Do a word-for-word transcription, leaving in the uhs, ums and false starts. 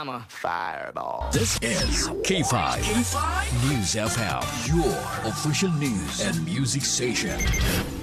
I'm a fireball. This is K five. K five News F M, your official news and music station.